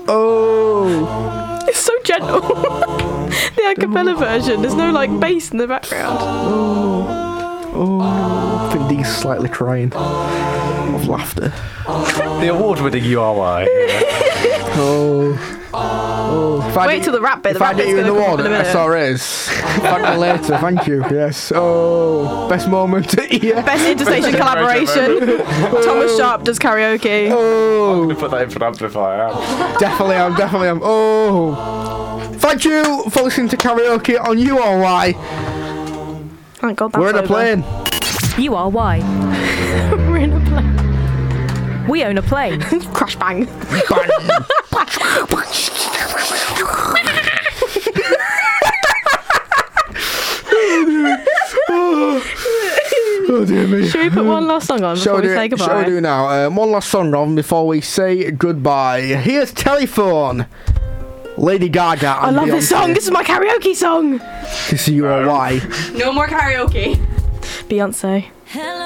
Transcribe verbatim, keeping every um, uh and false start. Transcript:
Oh. It's so gentle. The a cappella version, there's no like bass in the background. Oh. Oh. I think Dee's slightly crying of laughter. The award-winning U R Y. Oh. Oh. If I Wait did- till the rap bit. If The I rap get bit's you in the gonna come up water, in a minute. S R S. Thank me later, thank you. Yes. Oh. Best moment. Yeah. Best interstation collaboration. Thomas Sharp does karaoke. Oh. Put that in for an amplifier. Definitely am, definitely am. Oh. Thank you for listening to karaoke on U R Y. Thank God that's We're in a over. plane. U R Y. We're in a plane. We own a plane. Crash bang. Oh dear me. Should we put one last song on Shall before we we do say it? goodbye? Shall we do now? Um, one last song on before we say goodbye. Here's Telephone. Lady Gaga. I and love this Beyonce. song. This is my karaoke song. This is U R Y. No more karaoke. Beyonce. Hello.